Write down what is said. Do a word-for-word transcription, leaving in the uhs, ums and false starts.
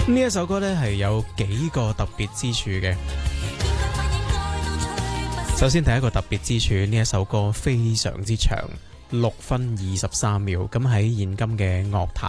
呢一首歌呢係有幾個特別之處嘅。首先第一個特別之處，呢一首歌非常之長，六分二十三秒。咁喺現今嘅樂壇